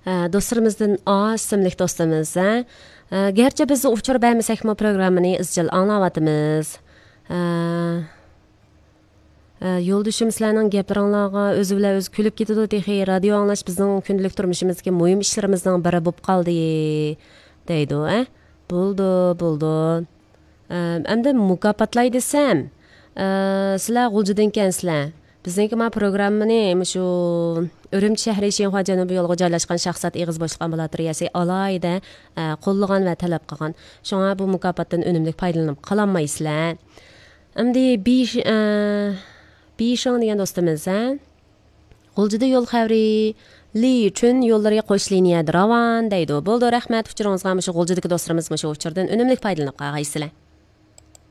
Dostlarımızdan A isimli dostumuz. Gerçi biz uçur bəmisəkmi programını izcil anlavatımız. Yo'ldashim sizlarning gaplaringlarga o'zi bilan o'zi kulib ketadi texi radio anglash bizning kundalik turmushimizga muhim ishlarimizning biri bo'lib qoldi deydi bo'ldi endi mukofotlay desam sizlar g'uljidan ekansizlar bizniki ma programmani shu Urumchi shahri Shinxua janubiy yo'lga joylashgan shaxsat eg'iz boshliq ambulatoriyasi alayida qo'llagan va talab qilgan shunga bu mukofotdan unumli foydalanib qololmaysizlar endi Bishang degan do'stimiz, G'uljida yo'l xavri li uchun yo'llariga qo'sh liniyada ravon deydi. Bo'ldi, rahmat uchuringizga shu G'uljidagi do'stlarimiz shu uchurdan unumli foydalanib qolgaysizlar.